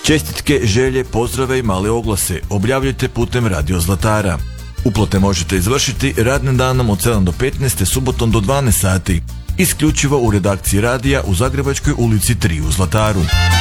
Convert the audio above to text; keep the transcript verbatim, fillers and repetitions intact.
Čestitke, želje, pozdrave i male oglase objavljujte putem Radio Zlatara. Uplate možete izvršiti radnim danom od sedam do petnaest, subotom do dvanaest sati, isključivo u redakciji radija u Zagrebačkoj ulici tri u Zlataru.